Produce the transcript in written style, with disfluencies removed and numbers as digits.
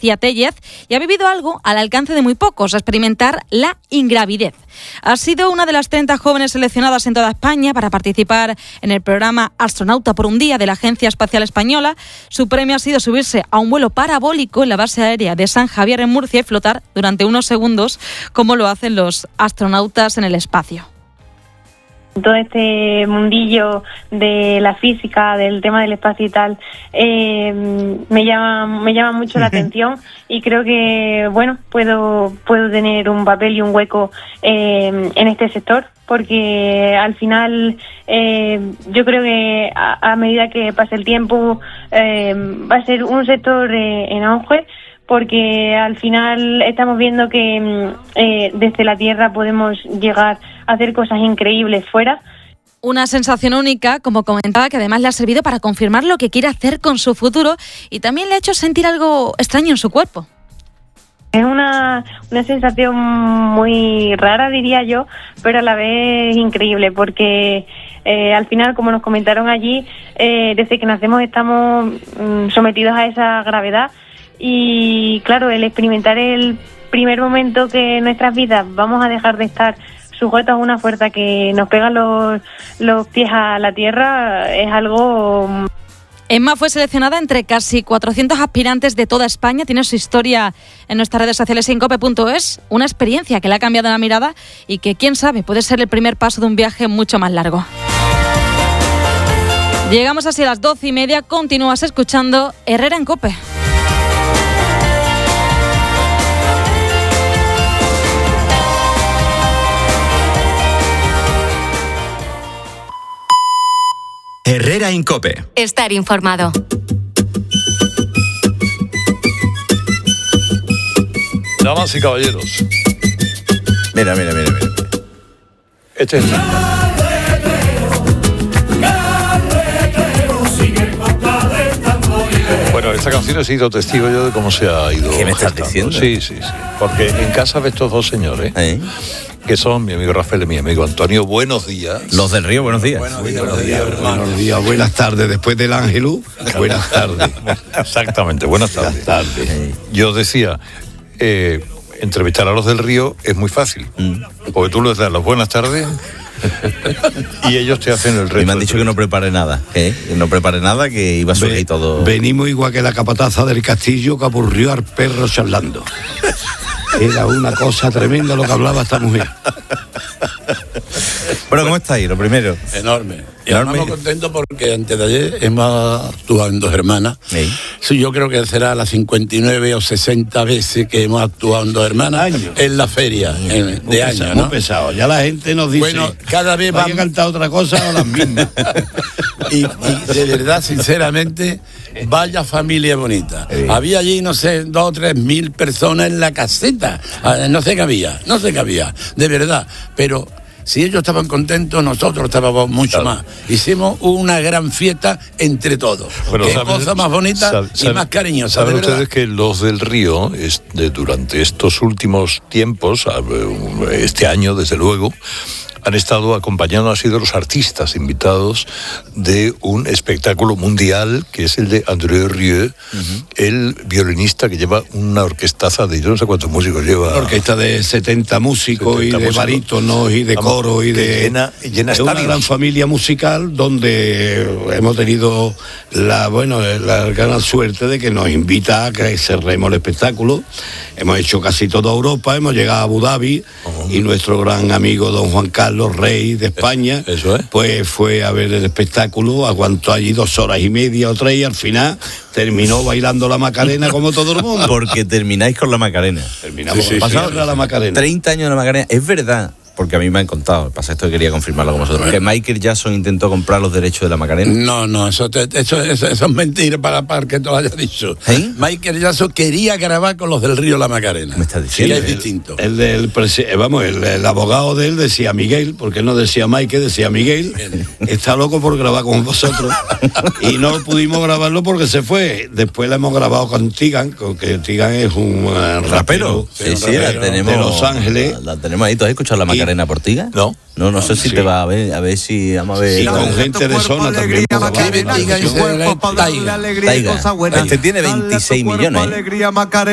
García Tellez y ha vivido algo al alcance de muy pocos, experimentar la ingravidez. Ha sido una de las 30 jóvenes seleccionadas en toda España para participar en el programa Astronauta por un día de la Agencia Espacial Española. Su premio ha sido subirse a un vuelo parabólico en la base aérea de San Javier en Murcia y flotar durante unos segundos, como lo hacen los astronautas en el espacio. Todo este mundillo de la física, del tema del espacio y tal, me llama mucho la atención, y creo que puedo tener un papel y un hueco en este sector, porque al final yo creo que a medida que pase el tiempo va a ser un sector en auge, porque al final estamos viendo que desde la Tierra podemos llegar a hacer cosas increíbles fuera. Una sensación única, como comentaba, que además le ha servido para confirmar lo que quiere hacer con su futuro y también le ha hecho sentir algo extraño en su cuerpo. Es una sensación muy rara, diría yo, pero a la vez increíble, porque al final, como nos comentaron allí, desde que nacemos estamos sometidos a esa gravedad. Y claro, el experimentar el primer momento que en nuestras vidas vamos a dejar de estar sujetos a una fuerza que nos pega los pies a la tierra es algo... Emma fue seleccionada entre casi 400 aspirantes de toda España. Tiene su historia en nuestras redes sociales en cope.es. Una experiencia que le ha cambiado la mirada y que, quién sabe, puede ser el primer paso de un viaje mucho más largo. Llegamos así a las 12:30. Continúas escuchando Herrera en COPE. Herrera en COPE. Estar informado. Damas y caballeros. Mira. Este es el... Bueno, esta canción he sido testigo yo de cómo se ha ido. ¿Qué me estás gestando. diciendo? Sí. Porque en casa de estos dos señores, que son mi amigo Rafael y mi amigo Antonio, buenos días. Los del Río, buenos días. Buenos días, hermano. Buenos días, buenas tardes. Después del Ángelus, buenas tardes. Exactamente, buenas tardes. Buenas tardes. Yo decía, entrevistar a los del Río es muy fácil, porque tú les das las buenas tardes y ellos te hacen el resto. Y me han dicho que no prepare nada, que no prepare nada, que iba a subir y todo. Venimos igual que la capataza del castillo que aburrió al perro charlando. Era una cosa tremenda lo que hablaba esta mujer. Pero ¿cómo estáis? Lo primero. Enorme. Y estamos contentos porque antes de ayer hemos actuado en Dos Hermanas. Sí, yo creo que será las 59 o 60 veces que hemos actuado en Dos Hermanas en la feria de años, ¿no? Muy pesado. Ya la gente nos dice, bueno, cada vez va a cantar otra cosa o las mismas. y de verdad, sinceramente, vaya familia bonita. Había allí, no sé, 2 o 3 mil personas en la caseta. No se cabía, de verdad. Pero si ellos estaban contentos, nosotros estábamos mucho más. Hicimos una gran fiesta entre todos. Bueno, qué cosa más bonita y más cariñosa. Saben ustedes que los del Río, durante estos últimos tiempos, este año desde luego, han estado acompañando, han sido los artistas invitados de un espectáculo mundial que es el de Andreu Rieu, el violinista que lleva una orquestaza de yo no sé cuántos músicos lleva. Una orquesta de 70 músicos y de barítonos y de coro y de... llena es una gran familia musical donde hemos tenido la gran suerte de que nos invita a que cerremos el espectáculo. Hemos hecho casi toda Europa, hemos llegado a Abu Dhabi y nuestro gran amigo don Juan Carlos, rey de España, pues fue a ver el espectáculo, aguantó allí 2 horas y media o 3 y al final terminó bailando la Macarena como todo el mundo. Porque termináis con la Macarena. Terminamos con la Macarena. 30 años de la Macarena, es verdad. Porque a mí me han contado, pasa esto que quería confirmarlo con vosotros, que Michael Jackson intentó comprar los derechos de la Macarena. No, eso es mentira para que te lo hayas dicho. Michael Jackson quería grabar con los del Río La Macarena. Me estás diciendo. Sí, es distinto. El abogado de él decía Miguel, porque no decía Michael, decía Miguel, está loco por grabar con vosotros. Y no pudimos grabarlo porque se fue. Después la hemos grabado con Tigan, que Tigan es un rapero. Sí, la tenemos de Los Ángeles. La tenemos ahí. ¿Tú has escuchado la Macarena por Tiga? No sé si te va a ver si vamos a ver. Sí, con gente de zona también. Tiga. Este tiene 26 millones.